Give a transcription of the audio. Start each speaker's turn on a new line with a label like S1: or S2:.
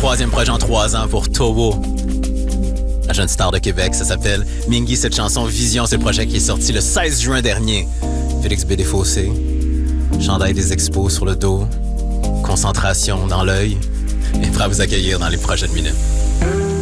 S1: troisième projet en 3 ans pour Tobo, la jeune star de Québec. Ça s'appelle Mingy, cette chanson. Vision, c'est le projet qui est sorti le 16 juin dernier. Félix B. Desfossés, chandail des expos sur le dos, concentration dans l'œil, et prêt à vous accueillir dans les prochaines minutes.